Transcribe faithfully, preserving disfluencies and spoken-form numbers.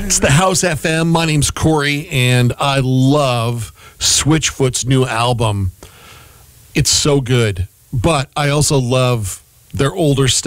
It's the House F M. My name's Corey, and I love Switchfoot's new album. It's so good. But I also love their older stuff.